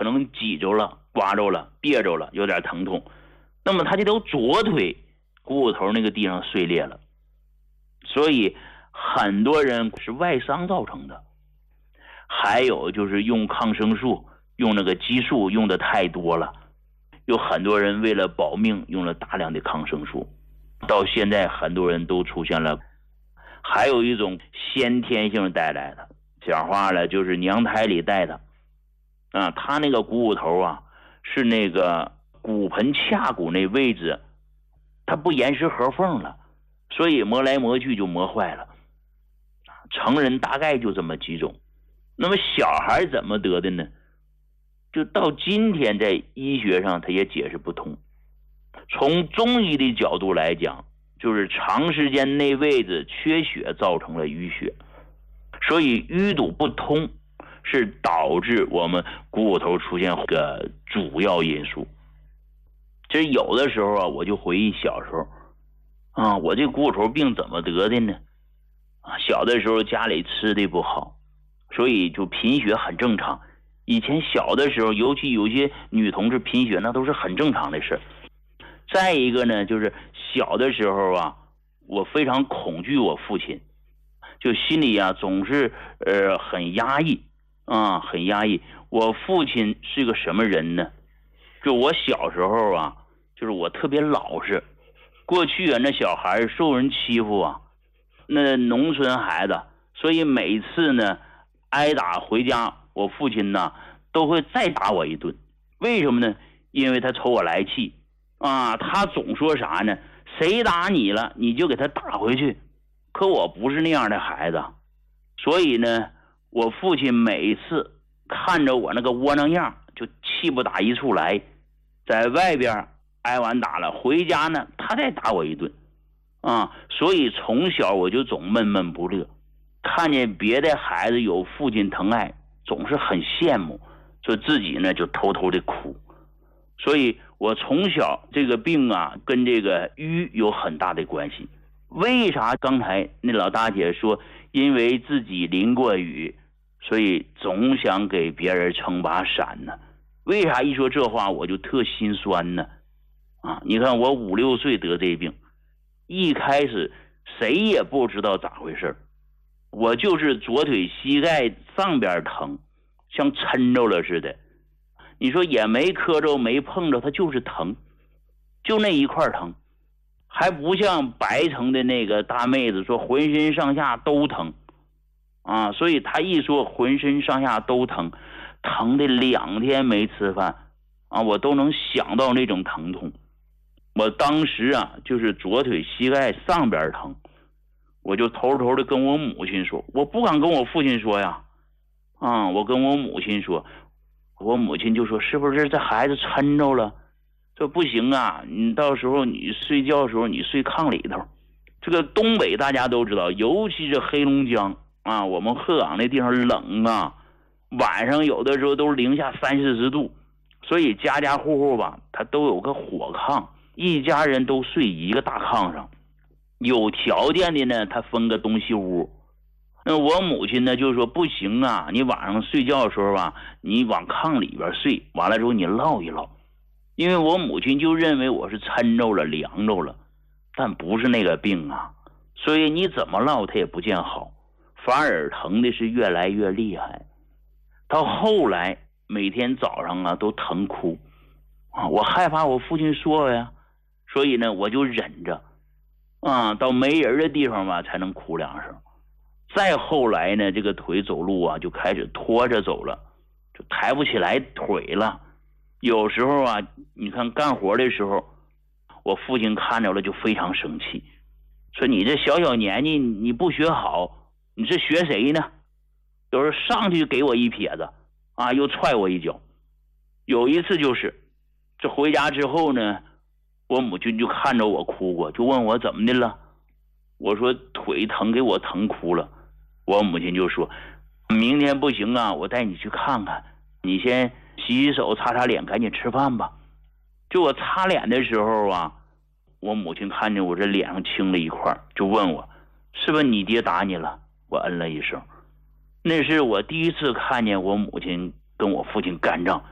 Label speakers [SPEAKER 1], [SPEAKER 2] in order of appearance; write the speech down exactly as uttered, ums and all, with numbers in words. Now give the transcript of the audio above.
[SPEAKER 1] 可能挤着了、刮着了、憋着了，有点疼痛，那么他这条左腿股骨头那个地方碎裂了，所以很多人是外伤造成的。还有就是用抗生素、用那个激素用的太多了，有很多人为了保命用了大量的抗生素，到现在很多人都出现了。还有一种先天性带来的，讲话了就是娘胎里带的啊，他那个股骨头啊是那个骨盆髂骨那位置它不严实合缝了，所以磨来磨去就磨坏了。成人大概就这么几种，那么小孩怎么得的呢？就到今天在医学上他也解释不通。从中医的角度来讲，就是长时间内位置缺血造成了淤血，所以淤堵不通是导致我们股骨头出现个主要因素。这有的时候啊，我就回忆小时候啊，我这股骨头病怎么得的呢？啊，小的时候家里吃的不好，所以就贫血很正常。以前小的时候，尤其有些女同志贫血，那都是很正常的事。再一个呢，就是小的时候啊，我非常恐惧我父亲，就心里啊总是呃很压抑啊，很压抑。我父亲是个什么人呢？就我小时候啊，就是我特别老实。过去啊，那小孩受人欺负啊，那农村孩子，所以每次呢挨打回家，我父亲呢都会再打我一顿。为什么呢？因为他瞅我来气啊，他总说啥呢？谁打你了，你就给他打回去。可我不是那样的孩子，所以呢，我父亲每次看着我那个窝囊样，就气不打一处来。在外边挨完打了，回家呢，他再打我一顿啊。所以从小我就总闷闷不乐，看见别的孩子有父亲疼爱，总是很羡慕，所以自己呢就偷偷的哭。所以我从小这个病啊，跟这个淤有很大的关系。为啥刚才那老大姐说，因为自己淋过雨，所以总想给别人撑把伞呢？为啥一说这话我就特心酸呢？啊，你看我五六岁得这病，一开始谁也不知道咋回事，我就是左腿膝盖上边疼，像抻着了似的。你说也没磕着没碰着，它就是疼，就那一块疼，还不像白城的那个大妹子说浑身上下都疼啊。所以她一说浑身上下都疼，疼的两天没吃饭啊，我都能想到那种疼痛。我当时啊，就是左腿膝盖上边疼，我就偷偷的跟我母亲说，我不敢跟我父亲说呀，啊，我跟我母亲说，我母亲就说是不是这孩子抻着了？这不行啊，你到时候你睡觉的时候你睡炕里头。这个东北大家都知道，尤其是黑龙江啊，我们鹤岗那地方冷啊，晚上有的时候都是零下三四十度，所以家家户户吧，他都有个火炕，一家人都睡一个大炕上。有条件的呢，他分个东西屋。那我母亲呢就说不行啊，你晚上睡觉的时候吧，你往炕里边睡，完了之后你落一落。因为我母亲就认为我是抻着了凉着了，但不是那个病啊，所以你怎么落它也不见好，反而疼的是越来越厉害。到后来每天早上啊都疼哭啊，我害怕我父亲说呀，所以呢我就忍着啊，到没人的地方吧才能哭两声。再后来呢，这个腿走路啊就开始拖着走了，就抬不起来腿了。有时候啊，你看干活的时候，我父亲看着了就非常生气，说你这小小年纪你不学好，你是学谁呢？有时候上去就给我一撇子啊，又踹我一脚。有一次就是这回家之后呢，我母亲就看着我哭过，就问我怎么的了。我说腿疼，给我疼哭了。我母亲就说明天不行啊，我带你去看看，你先洗洗手擦擦脸，赶紧吃饭吧。就我擦脸的时候啊，我母亲看见我这脸上青了一块，就问我是不是你爹打你了。我嗯了一声。那是我第一次看见我母亲跟我父亲干仗。